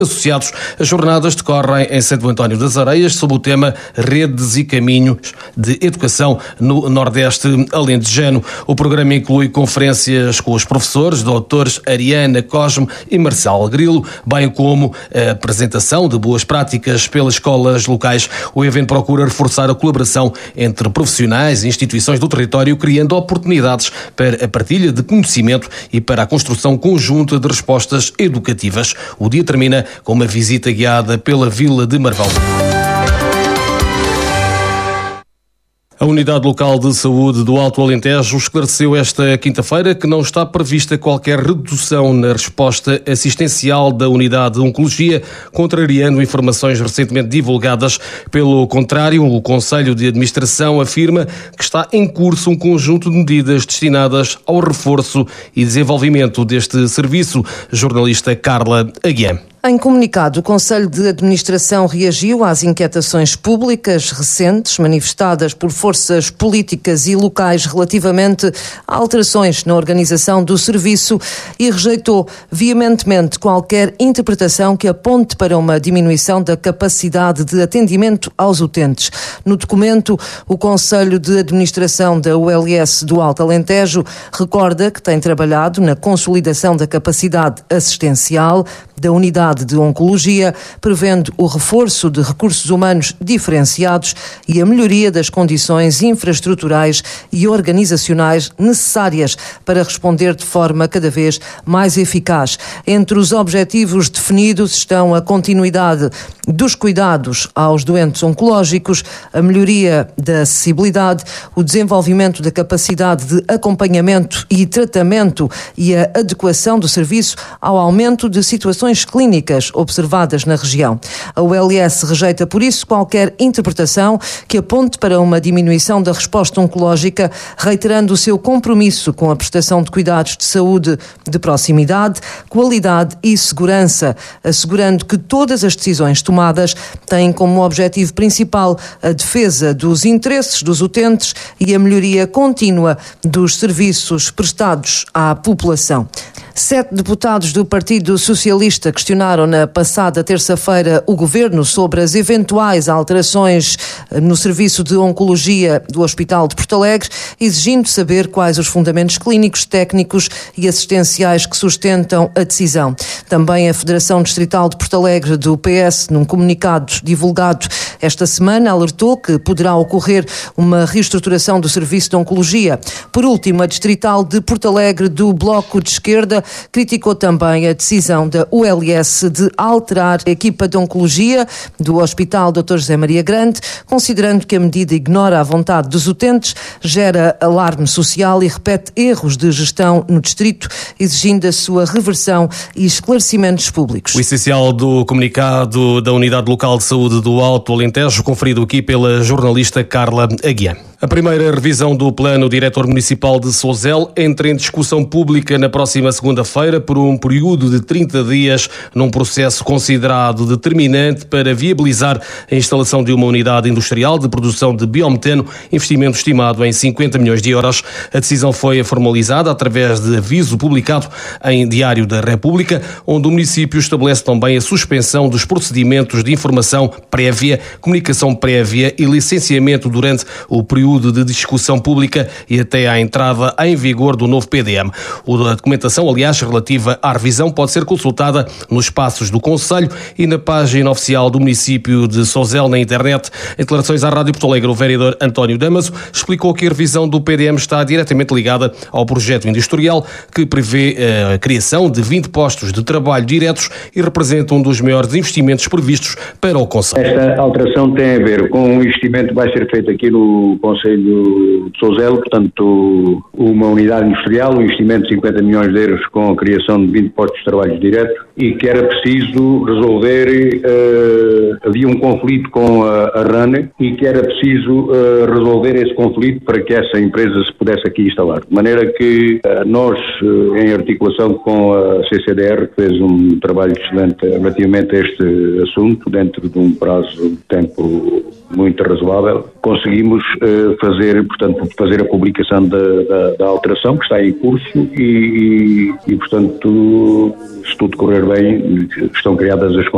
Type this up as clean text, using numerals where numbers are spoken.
associados. As jornadas decorrem em Santo António das Areias sob o tema Redes e Caminhos de Educação no Nordeste Alentejano. O programa inclui conferências com os professores, doutores Ariana Cosme e Marcelo Grilo, bem como a apresentação de boas práticas pelas escolas locais. O evento procura reforçar a colaboração entre profissionais e instituições do território, criando oportunidades para a partilha de conhecimento e para a construção conjunta de respostas educativas. O dia termina com uma visita guiada pela Vila de Marvão. A Unidade Local de Saúde do Alto Alentejo esclareceu esta quinta-feira que não está prevista qualquer redução na resposta assistencial da Unidade de Oncologia, contrariando informações recentemente divulgadas. Pelo contrário, o Conselho de Administração afirma que está em curso um conjunto de medidas destinadas ao reforço e desenvolvimento deste serviço. Jornalista Carla Aguiar. Em comunicado, o Conselho de Administração reagiu às inquietações públicas recentes manifestadas por forças políticas e locais relativamente a alterações na organização do serviço e rejeitou veementemente qualquer interpretação que aponte para uma diminuição da capacidade de atendimento aos utentes. No documento, o Conselho de Administração da ULS do Alto Alentejo recorda que tem trabalhado na consolidação da capacidade assistencial da Unidade de Oncologia, prevendo o reforço de recursos humanos diferenciados e a melhoria das condições infraestruturais e organizacionais necessárias para responder de forma cada vez mais eficaz. Entre os objetivos definidos estão a continuidade dos cuidados aos doentes oncológicos, a melhoria da acessibilidade, o desenvolvimento da capacidade de acompanhamento e tratamento e a adequação do serviço ao aumento de situações clínicas observadas na região. A ULS rejeita, por isso, qualquer interpretação que aponte para uma diminuição da resposta oncológica, reiterando o seu compromisso com a prestação de cuidados de saúde de proximidade, qualidade e segurança, assegurando que todas as decisões tomadas têm como objetivo principal a defesa dos interesses dos utentes e a melhoria contínua dos serviços prestados à população. 7 deputados do Partido Socialista questionaram na passada terça-feira o Governo sobre as eventuais alterações no serviço de oncologia do Hospital de Porto Alegre, exigindo saber quais os fundamentos clínicos, técnicos e assistenciais que sustentam a decisão. Também a Federação Distrital de Porto Alegre do PS, num comunicado divulgado esta semana, alertou que poderá ocorrer uma reestruturação do serviço de oncologia. Por último, a Distrital de Porto Alegre do Bloco de Esquerda criticou também a decisão da ULS de alterar a equipa de oncologia do Hospital Dr. José Maria Grande, considerando que a medida ignora a vontade dos utentes, gera alarme social e repete erros de gestão no distrito, exigindo a sua reversão e esclarecimentos públicos. O essencial do comunicado da Unidade Local de Saúde do Alto Alentejo, conferido aqui pela jornalista Carla Aguiar. A primeira revisão do Plano Diretor Municipal de Sozel entra em discussão pública na próxima segunda-feira por um período de 30 dias, num processo considerado determinante para viabilizar a instalação de uma unidade industrial de produção de biometano, investimento estimado em 50 milhões de euros. A decisão foi formalizada através de aviso publicado em Diário da República, onde o município estabelece também a suspensão dos procedimentos de informação prévia, comunicação prévia e licenciamento durante o período de discussão pública e até à entrada em vigor do novo PDM. A documentação, aliás, relativa à revisão pode ser consultada nos espaços do Conselho e na página oficial do município de Sozel na internet. Em declarações à Rádio Porto Alegre, o vereador António Damaso explicou que a revisão do PDM está diretamente ligada ao projeto industrial que prevê a criação de 20 postos de trabalho diretos e representa um dos maiores investimentos previstos para o Conselho. Esta alteração tem a ver com um investimento que vai ser feito aqui no Conselho de Sozel, portanto, uma unidade industrial, um investimento de 50 milhões de euros com a criação de 20 postos de trabalho direto e que era preciso resolver, havia um conflito com a RANE e que era preciso resolver esse conflito para que essa empresa se pudesse aqui instalar. De maneira que nós, em articulação com a CCDR, fez um trabalho excelente relativamente a este assunto, dentro de um prazo de tempo muito razoável, conseguimos fazer a publicação da alteração que está em curso e portanto, se tudo correr bem, estão criadas as condições